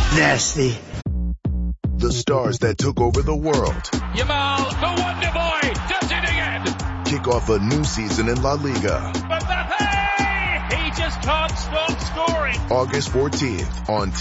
Nasty. The stars that took over the world. Yamal, the Wonder Boy, does it again. Kick off a new season in La Liga. Mbappe, he just can't stop scoring. August 14th on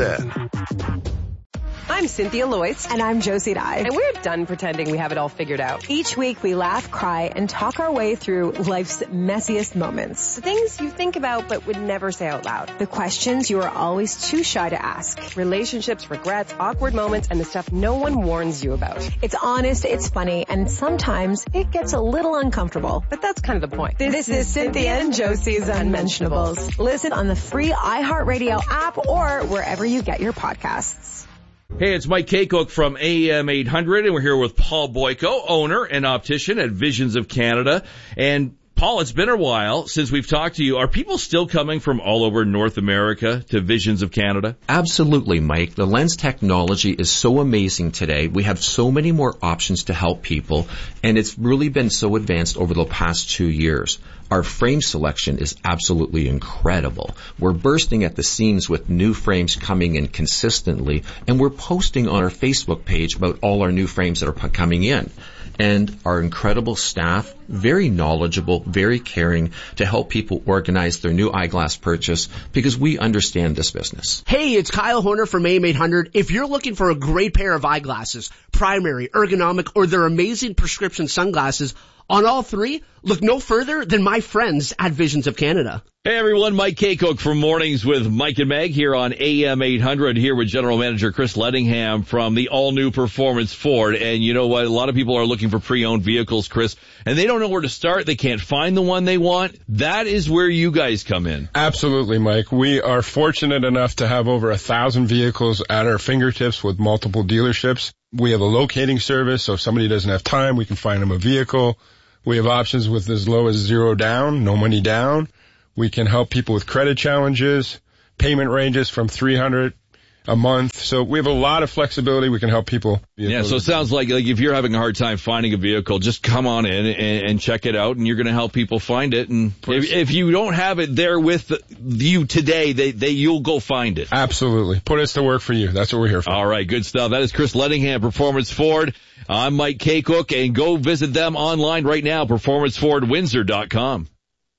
TSN. I'm Cynthia Loyce. And I'm Josie Dye. And we're done pretending we have it all figured out. Each week we laugh, cry, and talk our way through life's messiest moments. The things you think about but would never say out loud. The questions you are always too shy to ask. Relationships, regrets, awkward moments, and the stuff no one warns you about. It's honest, it's funny, and sometimes it gets a little uncomfortable. But that's kind of the point. This is Cynthia and Josie's Unmentionables. Listen on the free iHeartRadio app or wherever you get your podcasts. Hey, it's Mike Kaycook from AM 800, and we're here with Paul Boyko, owner and optician at Visions of Canada. And Paul, it's been a while since we've talked to you. Are people still coming from all over North America to Visions of Canada? Absolutely, Mike. The lens technology is so amazing today. We have so many more options to help people, and it's really been so advanced over the past 2 years. Our frame selection is absolutely incredible. We're bursting at the seams with new frames coming in consistently, and we're posting on our Facebook page about all our new frames that are coming in. And our incredible staff, very knowledgeable, very caring to help people organize their new eyeglass purchase because we understand this business. Hey, it's Kyle Horner from AM 800. If you're looking for a great pair of eyeglasses, primary, ergonomic, or their amazing prescription sunglasses, on all three, look no further than my friends at Visions of Canada. Hey everyone, Mike Kaycook from Mornings with Mike and Meg here on AM 800, here with General Manager Chris Lettingham from the all-new Performance Ford. And you know what? A lot of people are looking for pre-owned vehicles, Chris, and they don't know where to start. They can't find the one they want. That is where you guys come in. Absolutely, Mike. We are fortunate enough to have over 1,000 vehicles at our fingertips with multiple dealerships. We have a locating service, so if somebody doesn't have time, we can find them a vehicle. We have options with as low as $0 down, no money down. We can help people with credit challenges, payment ranges from $300 a month. So we have a lot of flexibility. We can help people. Yeah, so it sounds like if you're having a hard time finding a vehicle, just come on in and check it out, and you're going to help people find it. And if you don't have it there with you today, you'll go find it. Absolutely. Put us to work for you. That's what we're here for. All right, good stuff. That is Chris Lettingham, Performance Ford. I'm Mike Kaycook, and go visit them online right now, performancefordwindsor.com.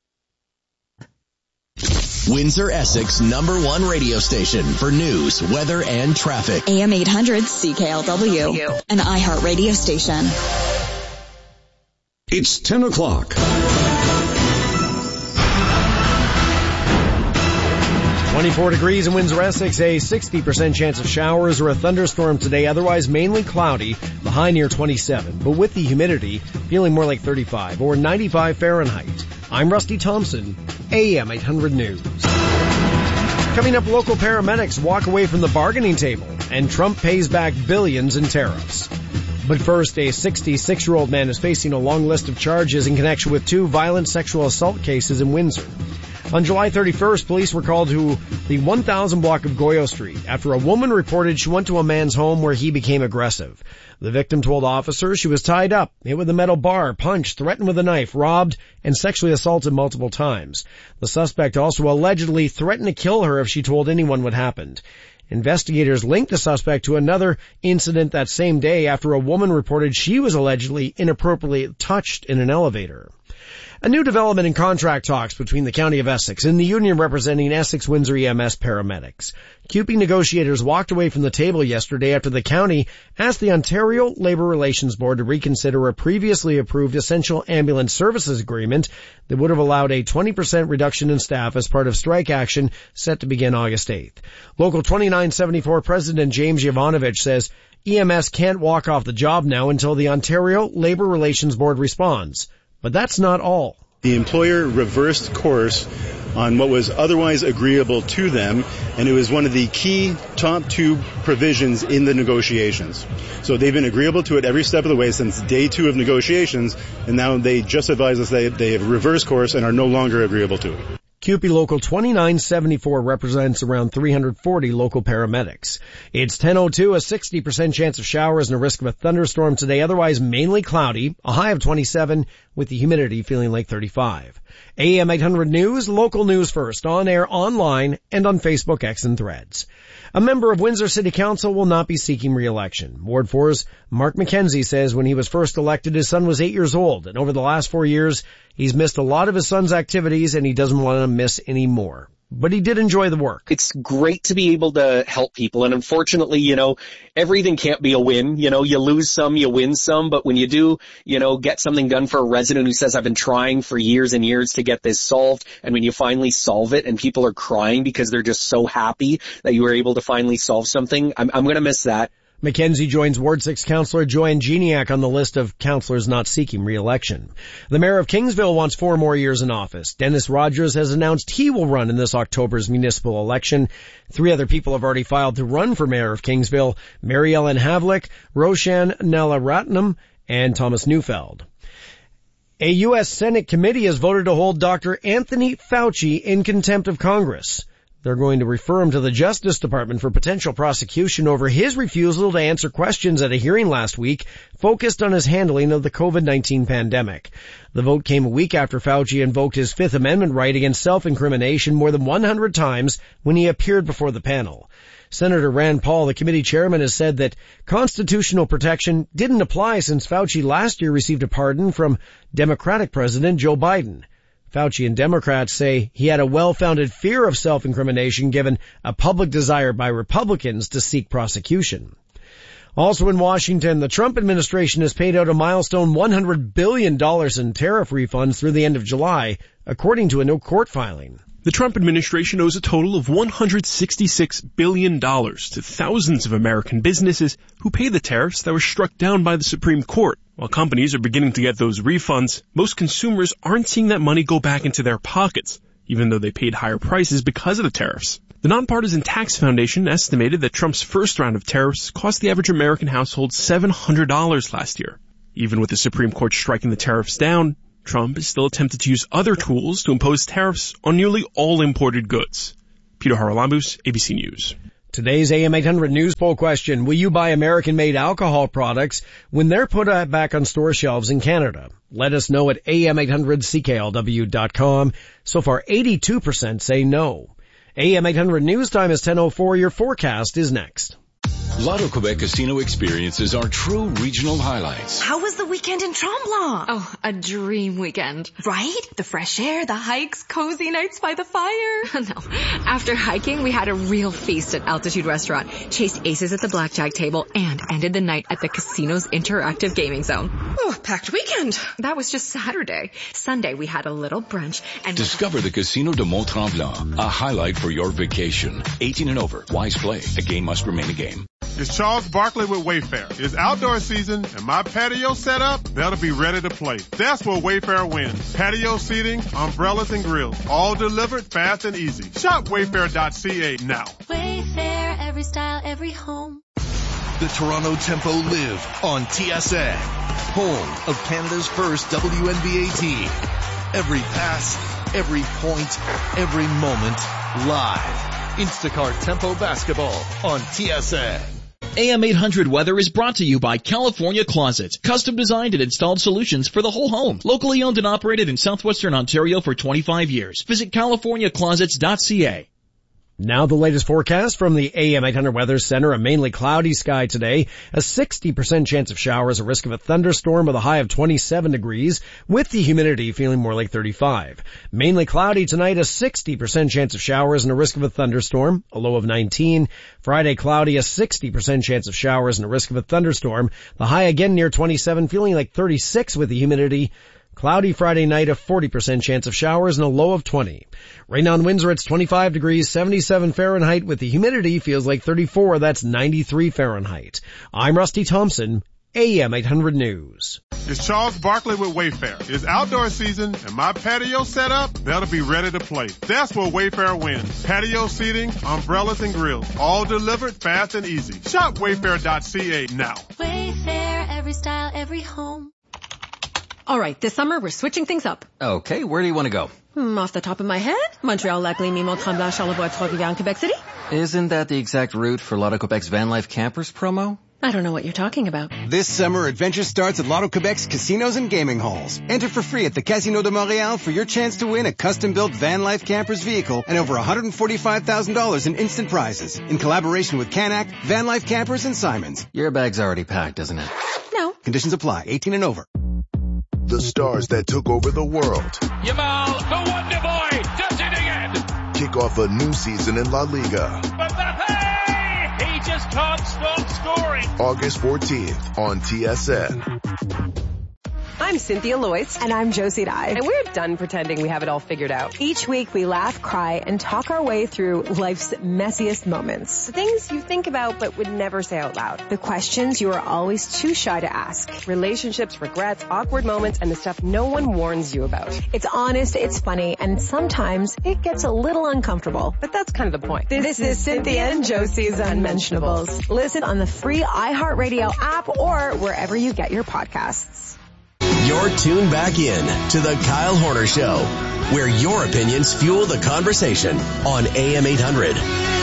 Windsor, Essex, #1 radio station for news, weather, and traffic. AM 800 CKLW, an iHeart radio station. It's 10 o'clock. 24 degrees in Windsor, Essex, a 60% chance of showers or a thunderstorm today, otherwise mainly cloudy, the high near 27, but with the humidity feeling more like 35 or 95 Fahrenheit. I'm Rusty Thompson, AM 800 News. Coming up, local paramedics walk away from the bargaining table, and Trump pays back billions in tariffs. But first, a 66-year-old man is facing a long list of charges in connection with 2 violent sexual assault cases in Windsor. On July 31st, police were called to the 1000 block of Goyo Street after a woman reported she went to a man's home where he became aggressive. The victim told officers she was tied up, hit with a metal bar, punched, threatened with a knife, robbed, and sexually assaulted multiple times. The suspect also allegedly threatened to kill her if she told anyone what happened. Investigators linked the suspect to another incident that same day after a woman reported she was allegedly inappropriately touched in an elevator. A new development in contract talks between the County of Essex and the union representing Essex-Windsor EMS paramedics. CUPE negotiators walked away from the table yesterday after the county asked the Ontario Labour Relations Board to reconsider a previously approved essential ambulance services agreement that would have allowed a 20% reduction in staff as part of strike action set to begin August 8th. Local 2974 President James Yovanovich says EMS can't walk off the job now until the Ontario Labour Relations Board responds. But that's not all. The employer reversed course on what was otherwise agreeable to them, and it was one of the key top 2 provisions in the negotiations. So they've been agreeable to it every step of the way since day 2 of negotiations, and now they just advise us they have reversed course and are no longer agreeable to it. CUPE Local 2974 represents around 340 local paramedics. It's 10:02, a 60% chance of showers and a risk of a thunderstorm today, otherwise mainly cloudy, a high of 27 with the humidity feeling like 35. AM 800 News, local news first, on air, online, and on Facebook, X, and Threads. A member of Windsor City Council will not be seeking re-election. Ward 4's Mark McKenzie says when he was first elected, his son was 8 years old, and over the last 4 years, he's missed a lot of his son's activities, and he doesn't want to miss any more. But he did enjoy the work. It's great to be able to help people. And unfortunately, everything can't be a win. You lose some, you win some. But when you do, get something done for a resident who says, I've been trying for years and years to get this solved. And when you finally solve it and people are crying because they're just so happy that you were able to finally solve something, I'm going to miss that. McKenzie joins Ward 6 Councillor Joanne Geniak on the list of councillors not seeking re-election. The mayor of Kingsville wants 4 more years in office. Dennis Rogers has announced he will run in this October's municipal election. 3 other people have already filed to run for mayor of Kingsville: Mary Ellen Havlick, Roshan Nalaratnam, and Thomas Neufeld. A U.S. Senate committee has voted to hold Dr. Anthony Fauci in contempt of Congress. They're going to refer him to the Justice Department for potential prosecution over his refusal to answer questions at a hearing last week focused on his handling of the COVID-19 pandemic. The vote came a week after Fauci invoked his Fifth Amendment right against self-incrimination more than 100 times when he appeared before the panel. Senator Rand Paul, the committee chairman, has said that constitutional protection didn't apply since Fauci last year received a pardon from Democratic President Joe Biden. Fauci and Democrats say he had a well-founded fear of self-incrimination given a public desire by Republicans to seek prosecution. Also in Washington, the Trump administration has paid out a milestone $100 billion in tariff refunds through the end of July, according to a new court filing. The Trump administration owes a total of $166 billion to thousands of American businesses who pay the tariffs that were struck down by the Supreme Court. While companies are beginning to get those refunds, most consumers aren't seeing that money go back into their pockets, even though they paid higher prices because of the tariffs. The Nonpartisan Tax Foundation estimated that Trump's first round of tariffs cost the average American household $700 last year. Even with the Supreme Court striking the tariffs down, Trump is still attempted to use other tools to impose tariffs on nearly all imported goods. Peter Haralambous, ABC News. Today's AM 800 News poll question: will you buy American-made alcohol products when they're put back on store shelves in Canada? Let us know at am800cklw.com. So far, 82% say no. AM 800 News time is 10:04. Your forecast is next. Lotto Quebec Casino experiences are true regional highlights. How was the weekend in Tremblant? Oh, a dream weekend. Right? The fresh air, the hikes, cozy nights by the fire. No. After hiking, we had a real feast at Altitude Restaurant, chased aces at the blackjack table, and ended the night at the casino's interactive gaming zone. Oh, packed weekend. That was just Saturday. Sunday, we had a little brunch and discover the Casino de Mont-Tremblant, a highlight for your vacation. 18 and over. Wise play. A game must remain a game. It's Charles Barkley with Wayfair. It's outdoor season and my patio set up better be ready to play. That's where Wayfair wins. Patio seating, umbrellas and grills, all delivered fast and easy. Shop wayfair.ca now. Wayfair, every style, every home. The Toronto Tempo live on TSN, home of Canada's first WNBA team. Every pass, every point, every moment, live. Instacart Tempo Basketball on TSN. AM 800 weather is brought to you by California Closets. Custom designed and installed solutions for the whole home. Locally owned and operated in southwestern Ontario for 25 years. Visit californiaclosets.ca. Now the latest forecast from the AM 800 Weather Center. A mainly cloudy sky today. A 60% chance of showers, a risk of a thunderstorm with a high of 27 degrees, with the humidity feeling more like 35. Mainly cloudy tonight, a 60% chance of showers and a risk of a thunderstorm, a low of 19. Friday cloudy, a 60% chance of showers and a risk of a thunderstorm. The high again near 27, feeling like 36 with the humidity. Cloudy Friday night, a 40% chance of showers and a low of 20. Right now in Windsor, it's 25 degrees, 77 Fahrenheit, with the humidity feels like 34. That's 93 Fahrenheit. I'm Rusty Thompson, AM 800 News. It's Charles Barkley with Wayfair. It's outdoor season and my patio set up better be ready to play. That's where Wayfair wins. Patio seating, umbrellas and grills, all delivered fast and easy. Shop wayfair.ca now. Wayfair, every style, every home. All right, this summer we're switching things up. Okay, where do you want to go? Off the top of my head, Montreal, Lacley, Mimont, Tremblant, Charlevoix, Trois-Rivières, Quebec City. Isn't that the exact route for Lotto Quebec's Van Life Campers promo? I don't know what you're talking about. This summer, adventure starts at Lotto Quebec's casinos and gaming halls. Enter for free at the Casino de Montréal for your chance to win a custom-built Van Life Campers vehicle and over $145,000 in instant prizes in collaboration with Canac, Van Life Campers, and Simons. Your bag's already packed, isn't it? No. Conditions apply. 18 and over. The stars that took over the world. Yamal, the Wonder Boy, does it again. Kick off a new season in La Liga. Mbappe! He just can't stop scoring. August 14th on TSN. I'm Cynthia Loyce. And I'm Josie Dye. And we're done pretending we have it all figured out. Each week we laugh, cry, and talk our way through life's messiest moments. The things you think about but would never say out loud. The questions you are always too shy to ask. Relationships, regrets, awkward moments, and the stuff no one warns you about. It's honest, it's funny, and sometimes it gets a little uncomfortable. But that's kind of the point. This is Cynthia and Josie's Unmentionables. Listen on the free iHeartRadio app or wherever you get your podcasts. You're tuned back in to the Kyle Horner Show, where your opinions fuel the conversation on AM 800.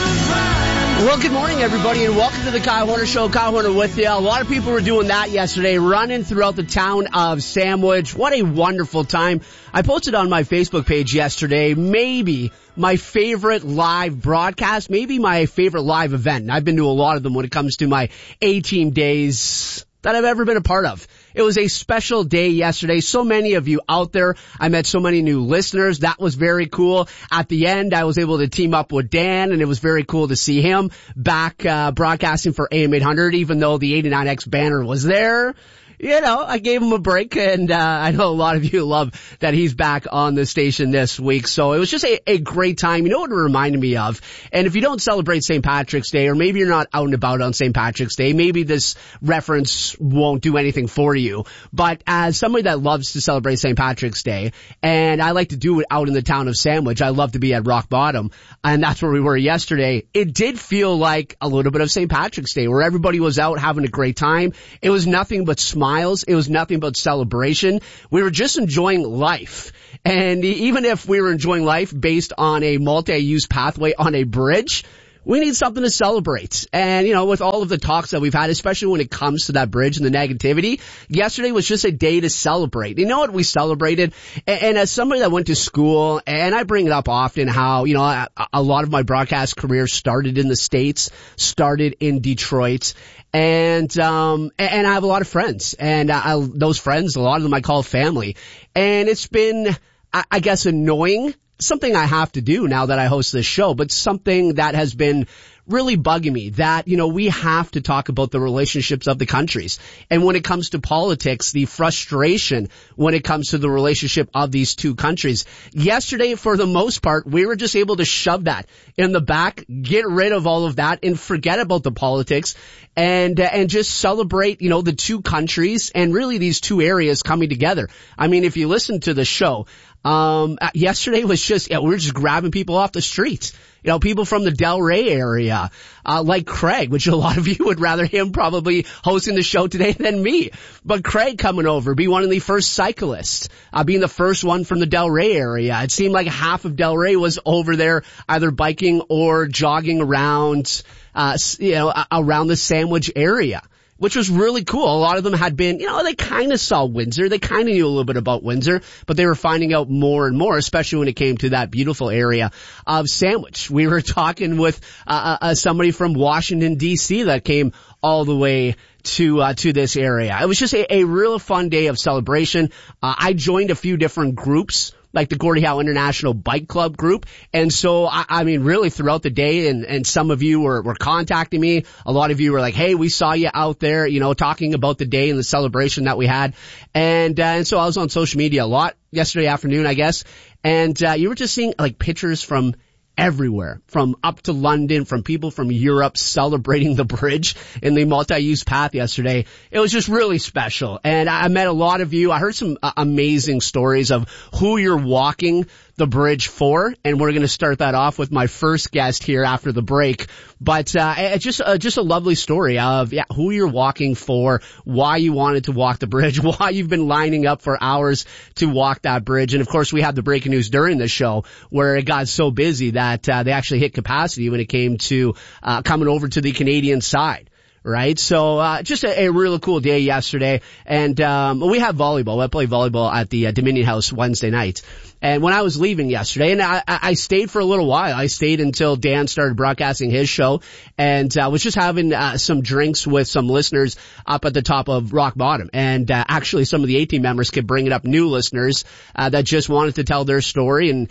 Well, good morning, everybody, and welcome to the Kyle Horner Show. Kyle Horner with you. A lot of people were doing that yesterday, running throughout the town of Sandwich. What a wonderful time. I posted on my Facebook page yesterday, maybe my favorite live broadcast, maybe my favorite live event. And I've been to a lot of them when it comes to my A-Team days that I've ever been a part of. It was a special day yesterday. So many of you out there. I met so many new listeners. That was very cool. At the end, I was able to team up with Dan, and it was very cool to see him back broadcasting for AM 800, even though the 89X banner was there. You know, I gave him a break, and I know a lot of you love that he's back on the station this week. So it was just a great time. You know what it reminded me of? And if you don't celebrate St. Patrick's Day, or maybe you're not out and about on St. Patrick's Day, maybe this reference won't do anything for you. But as somebody that loves to celebrate St. Patrick's Day, and I like to do it out in the town of Sandwich, I love to be at Rock Bottom, and that's where we were yesterday. It did feel like a little bit of St. Patrick's Day, where everybody was out having a great time. It was nothing but smiles. It was nothing but celebration. We were just enjoying life. And even if we were enjoying life based on a multi-use pathway on a bridge, we need something to celebrate. And, you know, with all of the talks that we've had, especially when it comes to that bridge and the negativity, yesterday was just a day to celebrate. You know what we celebrated? And as somebody that went to school, and I bring it up often how, you know, a lot of my broadcast career started in the States, started in Detroit. And I have a lot of friends, and those friends, a lot of them I call family. And it's been, I guess, annoying. Something I have to do now that I host this show, but something that has been really bugging me, that, you know, we have to talk about the relationships of the countries. And when it comes to politics, the frustration when it comes to the relationship of these two countries. Yesterday, for the most part, we were just able to shove that in the back, get rid of all of that, and forget about the politics, and just celebrate, you know, the two countries and really these two areas coming together. I mean, if you listen to the show, yesterday was just, we were just grabbing people off the streets. You know, people from the Delray area, like Craig, which a lot of you would rather him probably hosting the show today than me. But Craig coming over, be one of the first cyclists, being the first one from the Delray area. It seemed like half of Delray was over there either biking or jogging around, around the Sandwich area, which was really cool. A lot of them had been, you know, they kind of saw Windsor. They kind of knew a little bit about Windsor, but they were finding out more and more, especially when it came to that beautiful area of Sandwich. We were talking with somebody from Washington, D.C. that came all the way to this area. It was just a real fun day of celebration. I joined a few different groups, like the Gordie Howe International Bike Club group. And so, I mean, really throughout the day, and some of you were contacting me. A lot of you were like, hey, we saw you out there, you know, talking about the day and the celebration that we had. And so I was on social media a lot yesterday afternoon, I guess. And you were just seeing like pictures from everywhere, from up to London, from people from Europe celebrating the bridge in the multi-use path yesterday. It was just really special. And I met a lot of you. I heard some amazing stories of who you're walking the bridge for, and we're going to start that off with my first guest here after the break. But just a lovely story of who you're walking for, why you wanted to walk the bridge, why you've been lining up for hours to walk that bridge. And of course, we had the breaking news during the show where it got so busy that they actually hit capacity when it came to coming over to the Canadian side. Right. So, just a really cool day yesterday. And, we have volleyball. I play volleyball at the Dominion House Wednesday night. And when I was leaving yesterday, and I stayed for a little while. I stayed until Dan started broadcasting his show, and was just having some drinks with some listeners up at the top of Rock Bottom. And actually some of the A-Team members kept bringing up new listeners that just wanted to tell their story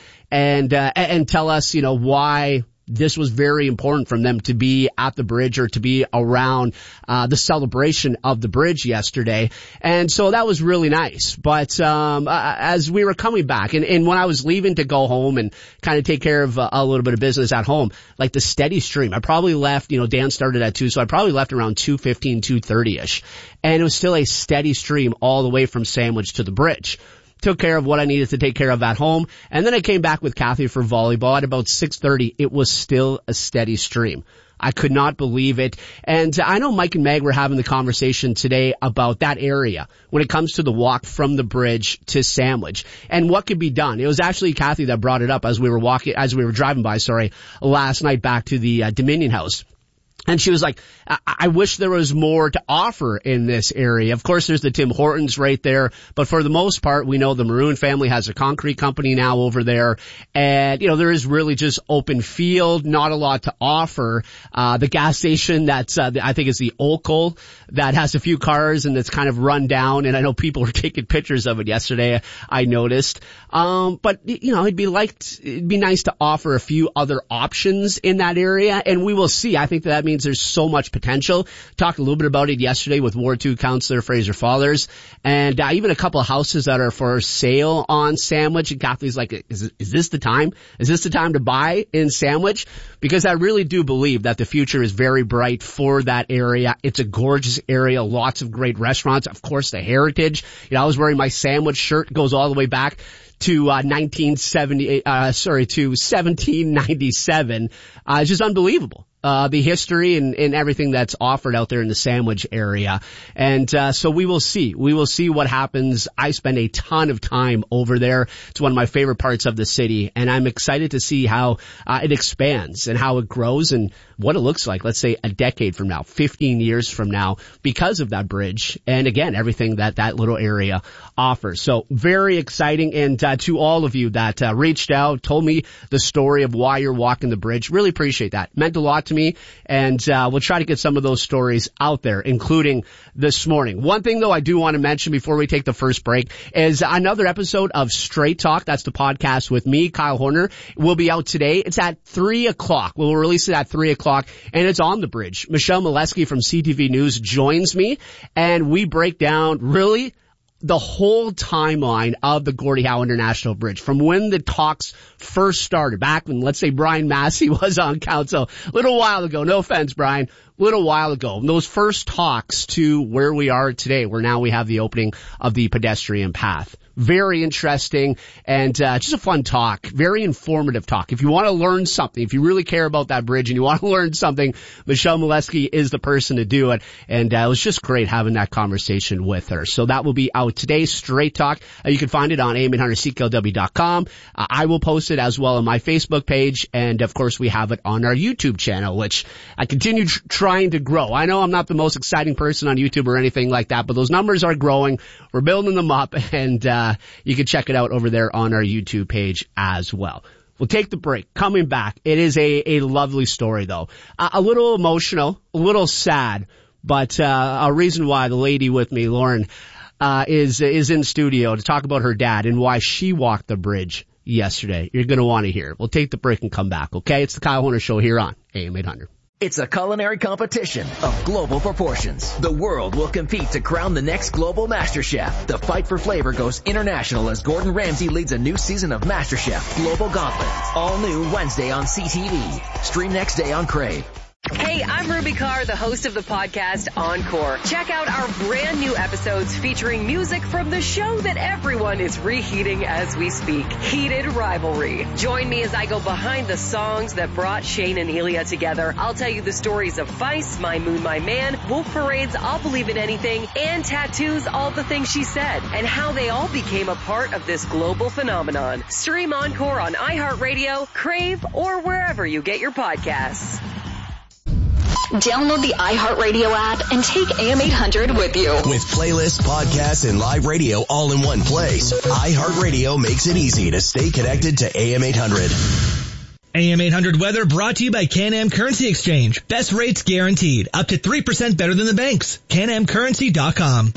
and tell us, why this was very important for them to be at the bridge or to be around the celebration of the bridge yesterday. And so that was really nice. But as we were coming back and when I was leaving to go home and kind of take care of a little bit of business at home, like the steady stream, I probably left, Dan started at 2, so I probably left around 2:15, 2:30ish. And it was still a steady stream all the way from Sandwich to the bridge. Took care of what I needed to take care of at home. And then I came back with Kathy for volleyball at about 6:30. It was still a steady stream. I could not believe it. And I know Mike and Meg were having the conversation today about that area when it comes to the walk from the bridge to Sandwich and what could be done. It was actually Kathy that brought it up as we were driving by, last night back to the Dominion House. And she was like, I wish there was more to offer in this area. Of course, there's the Tim Hortons right there. But for the most part, we know the Maroon family has a concrete company now over there. And, there is really just open field, not a lot to offer. The gas station that's, I think is the Olco that has a few cars and that's kind of run down. And I know people were taking pictures of it yesterday, I noticed. But, it'd be nice to offer a few other options in that area. And we will see. I think that means there's so much potential. Talked a little bit about it yesterday with Ward 2 Councillor Fraser Fathers, and even a couple of houses that are for sale on Sandwich. And Kathy's like, is this the time? Is this the time to buy in Sandwich? Because I really do believe that the future is very bright for that area. It's a gorgeous area, lots of great restaurants. Of course, the heritage. I was wearing my Sandwich shirt, goes all the way back to 1797. It's just unbelievable. The history and everything that's offered out there in the Sandwich area. And so we will see. We will see what happens. I spend a ton of time over there. It's one of my favorite parts of the city, and I'm excited to see how it expands and how it grows and what it looks like, let's say a decade from now, 15 years from now, because of that bridge. And again, everything that little area offers. So very exciting. And to all of you that reached out, told me the story of why you're walking the bridge, really appreciate that. Meant a lot to me. And we'll try to get some of those stories out there, including this morning. One thing, though, I do want to mention before we take the first break is another episode of Straight Talk. That's the podcast with me, Kyle Horner. Will be out today. It's at 3 o'clock. We'll release it at 3 o'clock, and it's on the bridge. Michelle Molesky from CTV News joins me, and we break down really the whole timeline of the Gordie Howe International Bridge from when the talks first started, back when, let's say, Brian Massey was on council a little while ago. No offense, Brian. Little while ago, those first talks to where we are today, where now we have the opening of the pedestrian path. Very interesting and just a fun talk, very informative talk. If you want to learn something, if you really care about that bridge and you want to learn something, Michelle Molesky is the person to do it. And it was just great having that conversation with her. So that will be out today, Straight Talk. You can find it on AM800CKLW.com. I will post it as well on my Facebook page, and of course we have it on our YouTube channel, which I continue trying to grow. I know I'm not the most exciting person on YouTube or anything like that, but those numbers are growing. We're building them up, and you can check it out over there on our YouTube page as well. We'll take the break. Coming back, it is a lovely story, though. A little emotional, a little sad, but a reason why the lady with me, Lauren, is in studio to talk about her dad and why she walked the bridge yesterday. You're going to want to hear it. We'll take the break and come back, okay? It's the Kyle Horner Show here on AM 800. It's a culinary competition of global proportions. The world will compete to crown the next global master chef. The fight for flavor goes international as Gordon Ramsay leads a new season of MasterChef Global Gauntlet. All new Wednesday on CTV. Stream next day on Crave. Hey, I'm Ruby Carr, the host of the podcast Encore. Check out our brand new episodes featuring music from the show that everyone is reheating as we speak, Heated Rivalry. Join me as I go behind the songs that brought Shane and Ilya together. I'll tell you the stories of Vice, My Moon, My Man, Wolf Parade's I'll Believe in Anything, and Tattoo's All the Things She Said, and how they all became a part of this global phenomenon. Stream Encore on iHeartRadio, Crave, or wherever you get your podcasts. Download the iHeartRadio app and take AM800 with you. With playlists, podcasts, and live radio all in one place, iHeartRadio makes it easy to stay connected to AM800. AM800 weather brought to you by Can-Am Currency Exchange. Best rates guaranteed. Up to 3% better than the banks. CanAmCurrency.com.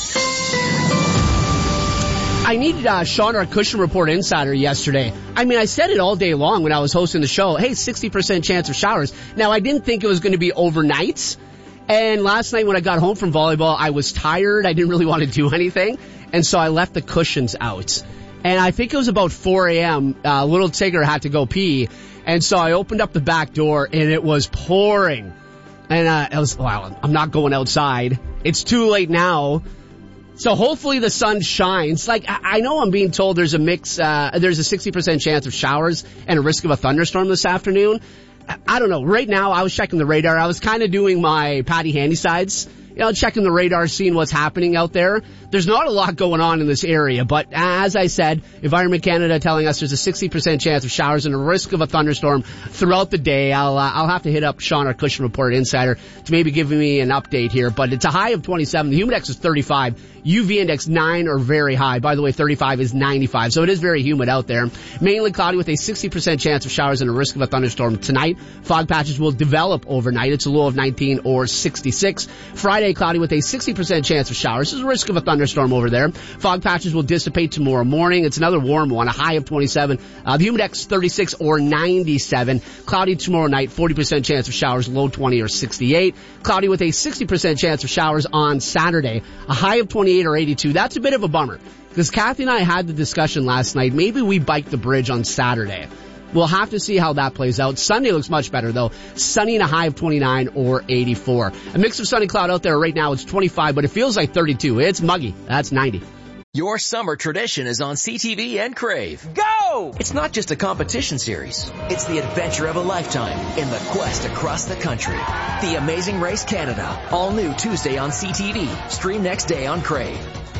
I needed Sean, our Cushion Report insider, yesterday. I mean, I said it all day long when I was hosting the show. Hey, 60% chance of showers. Now, I didn't think it was going to be overnight. And last night when I got home from volleyball, I was tired. I didn't really want to do anything. And so I left the cushions out. And I think it was about 4 a.m. Little Tigger had to go pee. And so I opened up the back door and it was pouring. And I was, well, I'm not going outside. It's too late now. So hopefully the sun shines. Like, I know I'm being told there's a there's a 60% chance of showers and a risk of a thunderstorm this afternoon. I don't know. Right now, I was checking the radar. I was kind of doing my Patty Handysides, checking the radar, seeing what's happening out there. There's not a lot going on in this area, but as I said, Environment Canada telling us there's a 60% chance of showers and a risk of a thunderstorm throughout the day. I'll have to hit up Sean, our Cushion Report insider, to maybe give me an update here, but it's a high of 27. The humidex is 35. UV index 9 or very high. By the way, 35 is 95, so it is very humid out there. Mainly cloudy with a 60% chance of showers and a risk of a thunderstorm tonight. Fog patches will develop overnight. It's a low of 19 or 66. Friday, cloudy with a 60% chance of showers. There's a risk of a thunderstorm over there. Fog patches will dissipate tomorrow morning. It's another warm one, a high of 27. The humidex 36 or 97. Cloudy tomorrow night, 40% chance of showers, low 20 or 68. Cloudy with a 60% chance of showers on Saturday, a high of 28 or 82. That's a bit of a bummer because Kathy and I had the discussion last night. Maybe we bike the bridge on Saturday. We'll have to see how that plays out. Sunday looks much better though. Sunny and a high of 29 or 84. A mix of sunny cloud out there right now. It's 25, but it feels like 32. It's muggy. That's 90. Your summer tradition is on CTV and Crave. Go! It's not just a competition series. It's the adventure of a lifetime in the quest across the country. The Amazing Race Canada. All new Tuesday on CTV. Stream next day on Crave.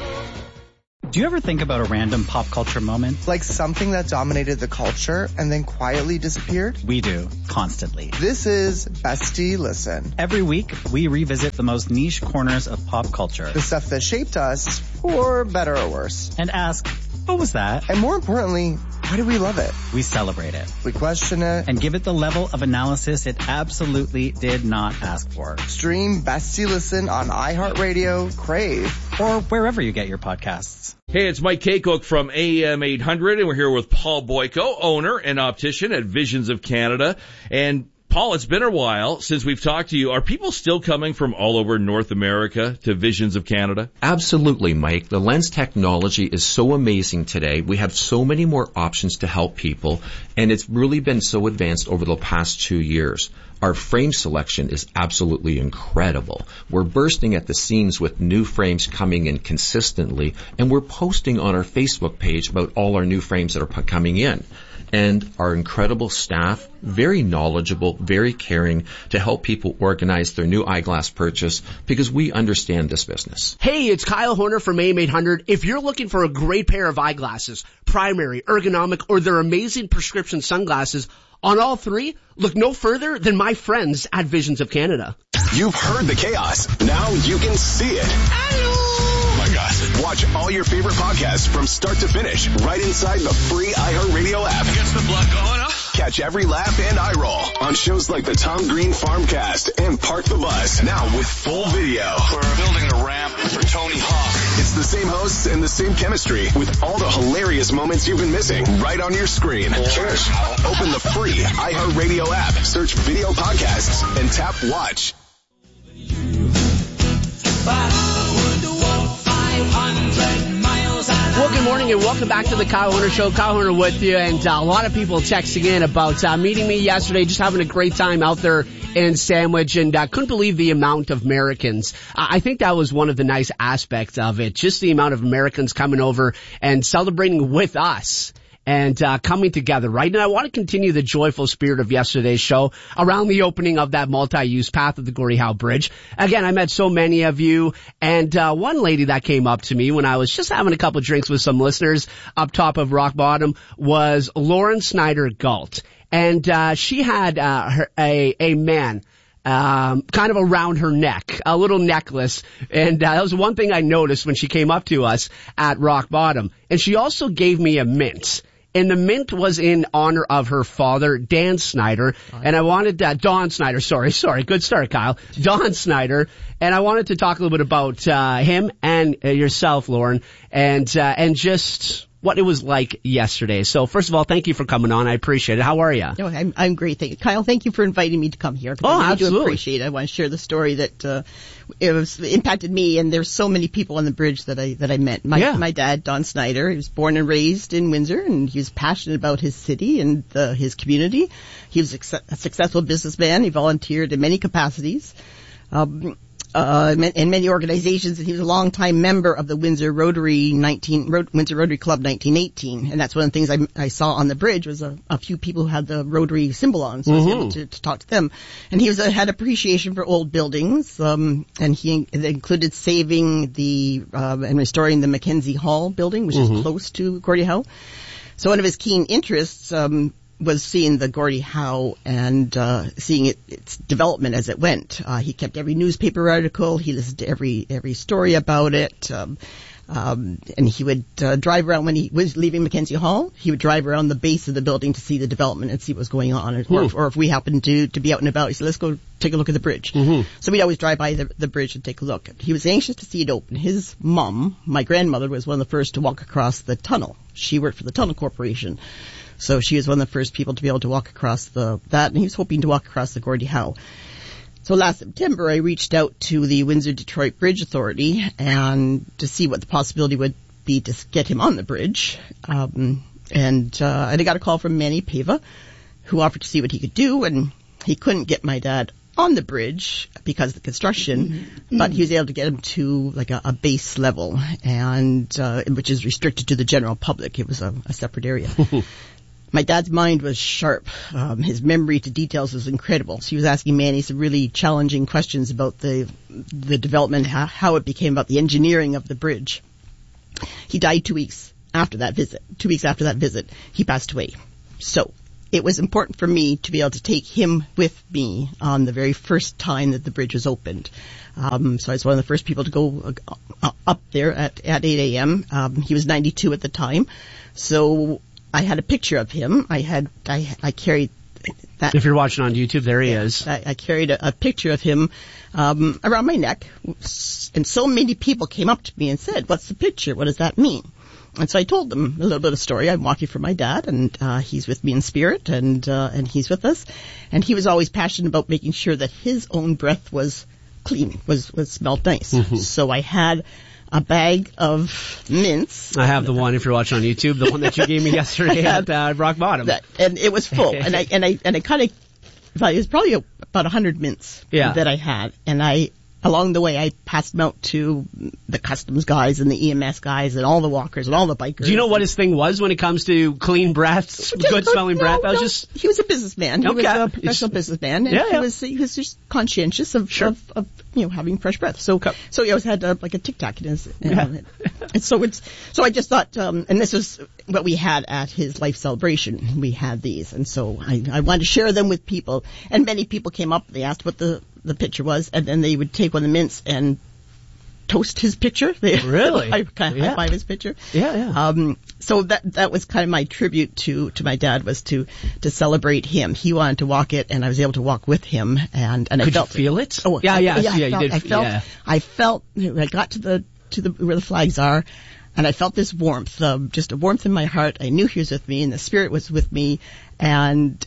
Do you ever think about a random pop culture moment? Like something that dominated the culture and then quietly disappeared? We do, constantly. This is Bestie Listen. Every week, we revisit the most niche corners of pop culture. The stuff that shaped us, for better or worse. And ask, what was that? And more importantly, why do we love it? We celebrate it. We question it. And give it the level of analysis it absolutely did not ask for. Stream Bestie Listen on iHeartRadio, Crave, or wherever you get your podcasts. Hey, it's Mike Kaycook from AM800, and we're here with Paul Boyko, owner and optician at Visions of Canada. And Paul, it's been a while since we've talked to you. Are people still coming from all over North America to Visions of Canada? Absolutely, Mike. The lens technology is so amazing today. We have so many more options to help people, and it's really been so advanced over the past 2 years. Our frame selection is absolutely incredible. We're bursting at the seams with new frames coming in consistently, and we're posting on our Facebook page about all our new frames that are coming in. And our incredible staff, very knowledgeable, very caring to help people organize their new eyeglass purchase because we understand this business. Hey, it's Kyle Horner from AM800. If you're looking for a great pair of eyeglasses, primary, ergonomic, or their amazing prescription sunglasses, on all three, look no further than my friends at Visions of Canada. You've heard the chaos. Now you can see it. Oh my gosh. Watch all your favorite podcasts from start to finish right inside the free iHeartRadio app. Gets the blood going, huh? Catch every laugh and eye roll on shows like the Tom Green Farmcast and Park the Bus. Now with full video. We're building the ramp for Tony Hawk. It's the same hosts and the same chemistry with all the hilarious moments you've been missing right on your screen. Cheers. Open the free iHeartRadio app, search video podcasts, and tap watch. Well, good morning and welcome back to the Kyle Horner Show. Kyle Horner with you, and a lot of people texting in about meeting me yesterday, just having a great time out there in Sandwich, and couldn't believe the amount of Americans. I think that was one of the nice aspects of it, just the amount of Americans coming over and celebrating with us. And coming together, right? And I want to continue the joyful spirit of yesterday's show around the opening of that multi-use path of the Gordie Howe Bridge. Again, I met so many of you, and one lady that came up to me when I was just having a couple of drinks with some listeners up top of Rock Bottom was Lauren Snyder Galt. And she had a man kind of around her neck, a little necklace. And that was one thing I noticed when she came up to us at Rock Bottom. And she also gave me a mint. And the mint was in honor of her father, Dan Snyder. And I wanted Don Snyder, sorry. Good start, Kyle. Don Snyder. And I wanted to talk a little bit about him and yourself, Lauren, and just what it was like yesterday. So first of all, thank you for coming on. I appreciate it. How are you? No, I'm great. Thank you. Kyle, thank you for inviting me to come here. Oh, I absolutely. do appreciate it. I want to share the story that it impacted me, and there's so many people on the bridge that I met. My dad, Don Snyder, he was born and raised in Windsor, and he was passionate about his city and his community. He was a successful businessman. He volunteered in many capacities. In many organizations, and he was a longtime member of the Windsor Rotary Club 1918, and that's one of the things I saw on the bridge was a few people who had the Rotary symbol on, so I was able to talk to them. And he had appreciation for old buildings, and it included saving and restoring the Mackenzie Hall building, which is close to Gordie Howe. So one of his keen interests was seeing the Gordie Howe and seeing its development as it went. He kept every newspaper article. He listened to every story about it. And he would drive around when he was leaving Mackenzie Hall. He would drive around the base of the building to see the development and see what was going on. Or if we happened to be out and about, he said, let's go take a look at the bridge. So we'd always drive by the bridge and take a look. He was anxious to see it open. His mom, my grandmother, was one of the first to walk across the tunnel. She worked for the Tunnel Corporation. So she was one of the first people to be able to walk across that, and he was hoping to walk across the Gordie Howe. So last September, I reached out to the Windsor-Detroit Bridge Authority and to see what the possibility would be to get him on the bridge. And I got a call from Manny Pava, who offered to see what he could do, and he couldn't get my dad on the bridge because of the construction, but he was able to get him to like a base level, and which is restricted to the general public. It was a separate area. My dad's mind was sharp. His memory to details was incredible. So he was asking Manny some really challenging questions about the development, how it became about the engineering of the bridge. He died 2 weeks after that visit. 2 weeks after that visit, he passed away. So it was important for me to be able to take him with me on the very first time that the bridge was opened. So I was one of the first people to go up there at 8 a.m. He was 92 at the time. So I had a picture of him. I carried that. If you're watching on YouTube, there he is. I carried a picture of him around my neck, and so many people came up to me and said, "What's the picture? What does that mean?" And so I told them a little bit of story. I'm walking for my dad, and he's with me in spirit, and he's with us. And he was always passionate about making sure that his own breath was clean, was smelled nice. So I had a bag of mints. I have the one, if you're watching on YouTube, the one that you gave me yesterday at Rock Bottom. And it was full. and I kind of, it was probably about 100 mints that I had. And along the way, I passed them out to the customs guys and the EMS guys and all the walkers and all the bikers. Do you know what his thing was when it comes to clean breaths, good smelling breath? He was a businessman. He was a professional businessman. And he was just conscientious of having fresh breath. So he always had like a Tic Tac in his. And so I just thought, and this was what we had at his life celebration. We had these, and so I wanted to share them with people. And many people came up. They asked what the picture was, and then they would take one of the mints and toast his picture. Really? High five his picture. Yeah. So that was kind of my tribute to my dad, was to celebrate him. He wanted to walk it, and I was able to walk with him, and I felt. Could you feel it? Oh, yeah, you did. I felt. I got to the where the flags are, and I felt this warmth, just a warmth in my heart. I knew he was with me, and the Spirit was with me, and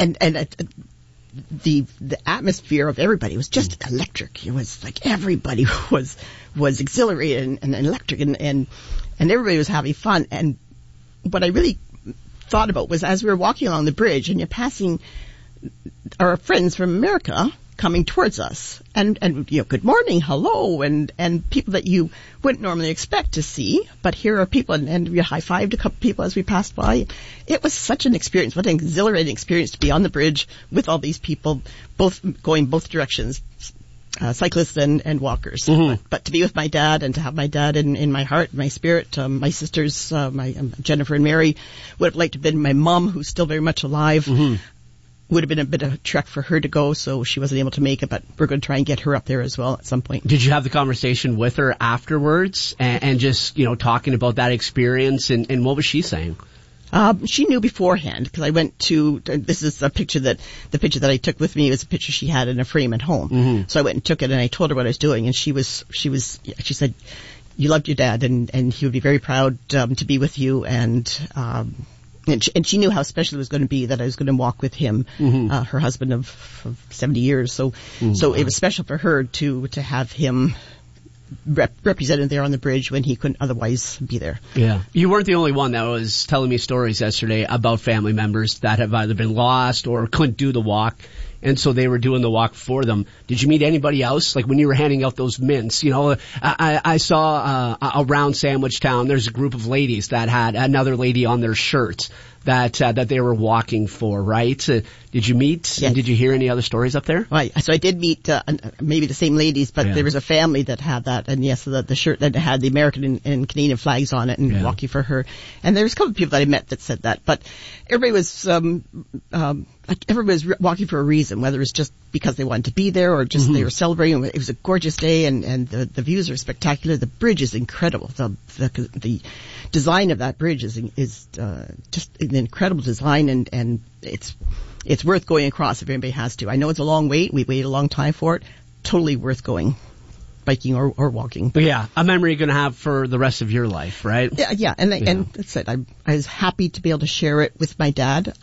the atmosphere of everybody was just electric. It was like everybody was exhilarated and electric, and everybody was having fun. And what I really thought about was, as we were walking along the bridge and you're passing our friends from America, coming towards us, and good morning, hello, and people that you wouldn't normally expect to see, but here are people, and we high-fived a couple people as we passed by. It was such an experience, what an exhilarating experience to be on the bridge with all these people, both going both directions. Cyclists and walkers. Mm-hmm. But to be with my dad and to have my dad in my heart, my spirit, my sisters, my Jennifer and Mary, would have liked to have been my mom, who's still very much alive. Mm-hmm. Would have been a bit of a trek for her to go, so she wasn't able to make it, but we're going to try and get her up there as well at some point. Did you have the conversation with her afterwards and just, talking about that experience and what was she saying? She knew beforehand, because I went to, this is the picture that I took with me was a picture she had in a frame at home. Mm-hmm. So I went and took it and I told her what I was doing, and she said, you loved your dad and he would be very proud, to be with you, and she knew how special it was going to be that I was going to walk with him, mm-hmm. Her husband of 70 years. So it was special for her to have him represented there on the bridge when he couldn't otherwise be there. Yeah. You weren't the only one that was telling me stories yesterday about family members that have either been lost or couldn't do the walk, and so they were doing the walk for them. Did you meet anybody else? Like when you were handing out those mints, I saw around Sandwich Town, there's a group of ladies that had another lady on their shirts that they were walking for, right? Did you meet and did you hear any other stories up there? Right. So I did meet maybe the same ladies, but there was a family that had that, and yes, the shirt that had the American and Canadian flags on it, and walking for her. And there was a couple of people that I met that said that, but everybody was walking for a reason, whether it's just because they wanted to be there or just they were celebrating. It was a gorgeous day, and the views are spectacular. The bridge is incredible. The design of that bridge is just an incredible design, and it's worth going across if anybody has to. I know it's a long wait. We waited a long time for it. Totally worth going, biking or walking. Yeah, a memory you're going to have for the rest of your life, right? Yeah, and that's it. I was happy to be able to share it with my dad.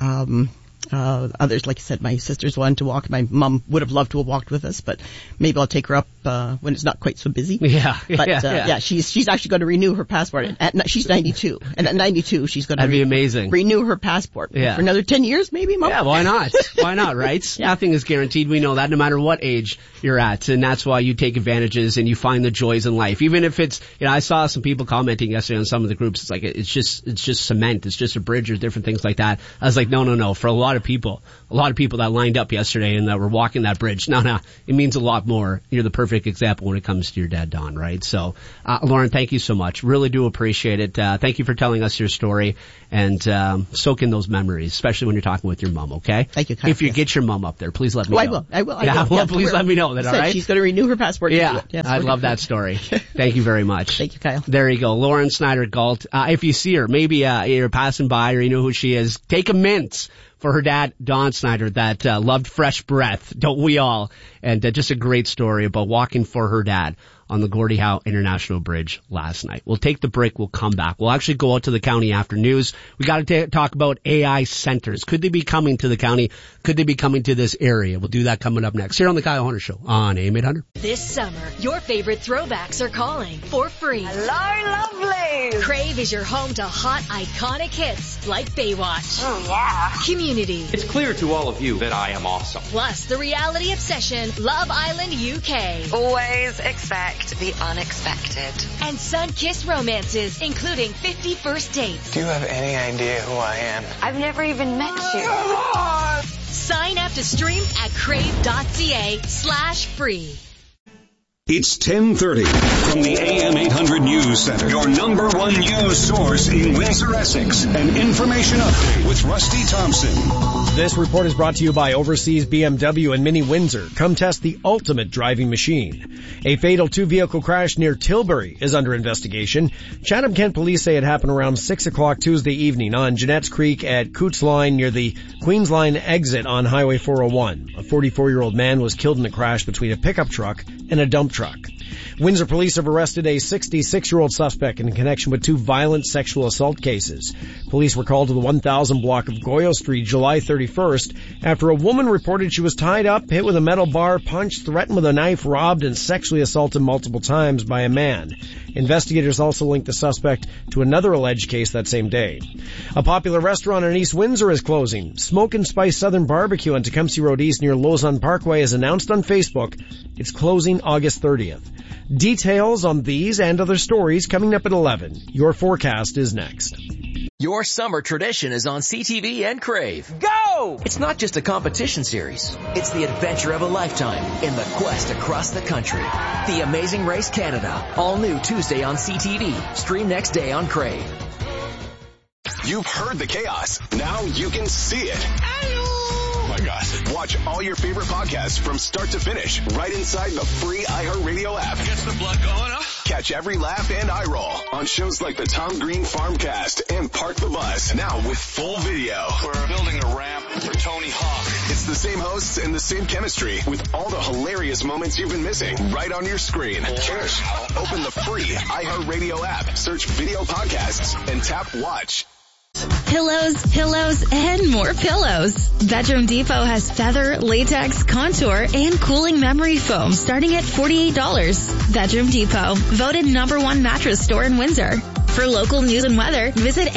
Others, like I said, my sisters wanted to walk. My mom would have loved to have walked with us, but maybe I'll take her up when it's not quite so busy. Yeah. She's actually going to renew her passport. She's 92, and at 92 she's going to be amazing. Renew her passport for another 10 years, maybe. Mom? Yeah, why not? Why not, right? Nothing is guaranteed. We know that no matter what age you're at, and that's why you take advantages and you find the joys in life. Even if it's, I saw some people commenting yesterday on some of the groups. It's like it's just cement. It's just a bridge or different things like that. I was like, no. For a lot of people that lined up yesterday and that were walking that bridge. No, it means a lot more. You're the perfect example when it comes to your dad, Don, right? So, Lauren, thank you so much. Really do appreciate it. Thank you for telling us your story and soak in those memories, especially when you're talking with your mom, okay? Thank you, Kyle. If you get your mom up there, please let me know. I will. Please let me know that, all right? She's going to renew her passport. Yeah, I love that story. Thank you very much. Thank you, Kyle. There you go. Lauren Snyder-Gault. If you see her, maybe you're passing by or you know who she is, take a mint for her dad, Don Snyder, that loved fresh breath. Don't we all? And just a great story about walking for her dad on the Gordie Howe International Bridge last night. We'll take the break. We'll come back. We'll actually go out to the county after news. We got to talk about AI centers. Could they be coming to the county? Could they be coming to this area? We'll do that coming up next here on the Kyle Hunter Show on AM 800. This summer, your favorite throwbacks are calling for free. Hello, lovely. Crave is your home to hot, iconic hits like Baywatch. Oh, yeah. Community. It's clear to all of you that I am awesome. Plus the reality obsession, Love Island UK. Always expect the unexpected. And sun-kissed romances, including 50 First Dates. Do you have any idea who I am? I've never even met you. Sign up to stream at crave.ca/free. It's 10:30 from the AM 800 News Center. Your number one news source in Windsor, Essex. An information update with Rusty Thompson. This report is brought to you by Overseas BMW and Mini Windsor. Come test the ultimate driving machine. A fatal two-vehicle crash near Tilbury is under investigation. Chatham-Kent police say it happened around 6 o'clock Tuesday evening on Jeanette's Creek at Coots Line near the Queens Line exit on Highway 401. A 44-year-old man was killed in the crash between a pickup truck and a dump truck. Windsor police have arrested a 66-year-old suspect in connection with two violent sexual assault cases. Police were called to the 1000 block of Goyo Street July 31st after a woman reported she was tied up, hit with a metal bar, punched, threatened with a knife, robbed, and sexually assaulted multiple times by a man. Investigators also linked the suspect to another alleged case that same day. A popular restaurant in East Windsor is closing. Smoke and Spice Southern Barbecue on Tecumseh Road East near Lausanne Parkway has announced on Facebook it's closing August 30th. Details on these and other stories coming up at 11. Your forecast is next. Your summer tradition is on CTV and Crave. Go! It's not just a competition series. It's the adventure of a lifetime in the quest across the country. The Amazing Race Canada. All new Tuesday on CTV. Stream next day on Crave. You've heard the chaos. Now you can see it. Oh my gosh. Watch all your favorite podcasts from start to finish right inside the free iHeartRadio app. Gets the blood going, huh? Catch every laugh and eye roll on shows like the Tom Green Farmcast and Park the Bus. Now with full video. We're building a ramp for Tony Hawk. It's the same hosts and the same chemistry with all the hilarious moments you've been missing right on your screen. Cheers. Open the free iHeartRadio app, search video podcasts, and tap watch. Pillows, and more pillows. Bedroom Depot has feather, latex, contour, and cooling memory foam starting at $48. Bedroom Depot, voted #1 mattress store in Windsor. For local news and weather, visit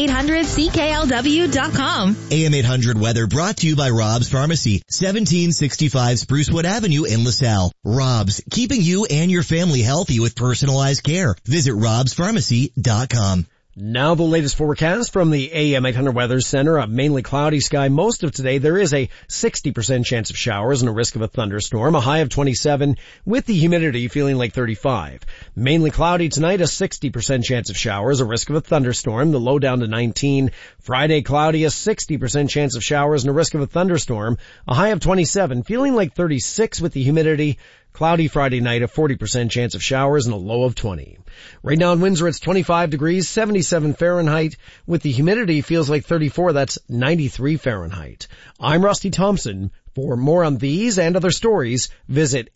am800cklw.com. AM 800 weather brought to you by Rob's Pharmacy, 1765 Sprucewood Avenue in LaSalle. Rob's, keeping you and your family healthy with personalized care. Visit robspharmacy.com. Now the latest forecast from the AM 800 Weather Center. A mainly cloudy sky most of today. There is a 60% chance of showers and a risk of a thunderstorm. A high of 27 with the humidity feeling like 35. Mainly cloudy tonight. A 60% chance of showers, a risk of a thunderstorm. The low down to 19. Friday cloudy. A 60% chance of showers and a risk of a thunderstorm. A high of 27 feeling like 36 with the humidity. Cloudy Friday night, a 40% chance of showers and a low of 20. Right now in Windsor, it's 25 degrees, 77 Fahrenheit. With the humidity, feels like 34. That's 93 Fahrenheit. I'm Rusty Thompson. For more on these and other stories, visit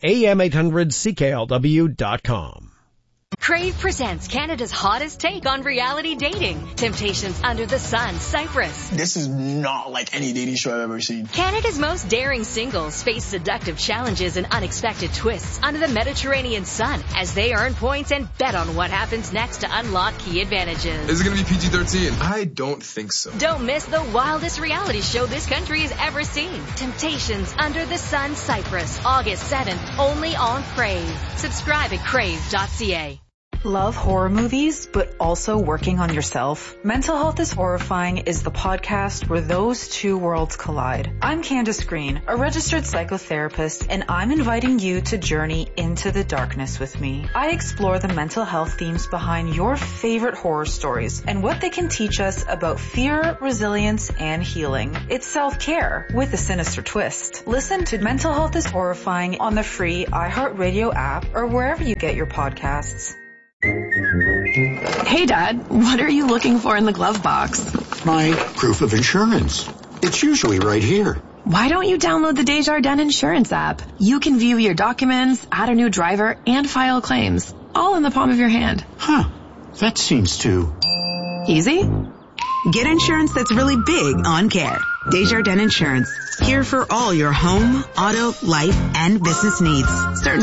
am800cklw.com. Crave presents Canada's hottest take on reality dating. Temptations Under the Sun, Cyprus. This is not like any dating show I've ever seen. Canada's most daring singles face seductive challenges and unexpected twists under the Mediterranean sun as they earn points and bet on what happens next to unlock key advantages. Is it going to be PG-13? I don't think so. Don't miss the wildest reality show this country has ever seen. Temptations Under the Sun, Cyprus, August 7th, only on Crave. Subscribe at crave.ca. Love horror movies, but also working on yourself? Mental Health is Horrifying is the podcast where those two worlds collide. I'm Candace Green, a registered psychotherapist, and I'm inviting you to journey into the darkness with me. I explore the mental health themes behind your favorite horror stories and what they can teach us about fear, resilience, and healing. It's self-care with a sinister twist. Listen to Mental Health is Horrifying on the free iHeartRadio app or wherever you get your podcasts. Hey, Dad, what are you looking for in the glove box? My proof of insurance. It's usually right here. Why don't you download the Desjardins Insurance app? You can view your documents, add a new driver, and file claims, all in the palm of your hand. Huh. That seems too easy. Get insurance that's really big on care. Desjardins Insurance. Here for all your home, auto, life, and business needs. Certain